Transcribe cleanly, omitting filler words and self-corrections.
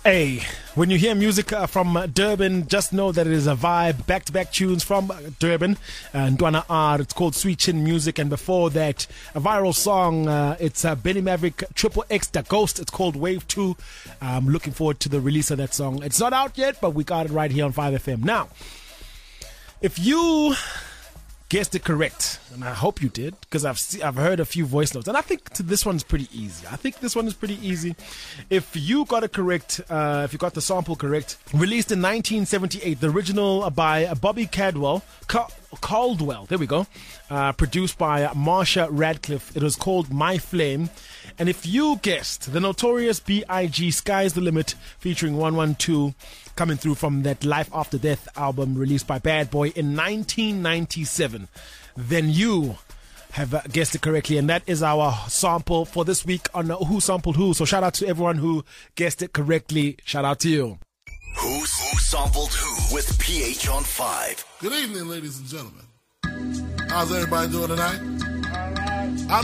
Hey, when you hear music from Durban, just know that it is a vibe. Back-to-back tunes from Durban. Ntwana R, it's called Sweet Chin Music. And before that, a viral song, it's Benny Maverick, Triple X, The Ghost. It's called Wave 2. I'm looking forward to the release of that song. It's not out yet, but we got it right here on 5FM. Now, if you guessed it correct, and I hope you did, because I've heard a few voice notes, and I think this one's pretty easy. If you got it correct, if you got the sample correct, released in 1978, the original by Bobby Caldwell, there we go, produced by Marsha Radcliffe. It was called My Flame. And if you guessed the notorious B.I.G. Sky's the Limit featuring 112, coming through from that Life After Death album released by Bad Boy in 1997, then you have guessed it correctly. And that is our sample for this week on Who Sampled Who. So shout out to everyone who guessed it correctly. Shout out to you. Who Sampled Who with PH on 5. Good evening, ladies and gentlemen. How's everybody doing tonight?